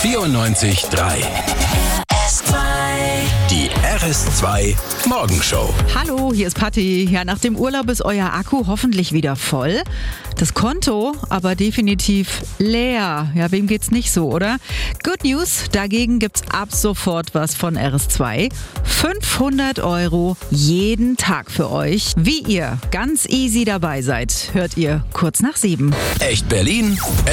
94,3. Die RS2 Morgenshow. Hallo, hier ist Patti. Ja, nach dem Urlaub ist euer Akku hoffentlich wieder voll. Das Konto aber definitiv leer. Ja, wem geht's nicht so, oder? Good News, dagegen gibt's ab sofort was von RS2. 500 € jeden Tag für euch. Wie ihr ganz easy dabei seid, hört ihr kurz nach 7. Echt Berlin?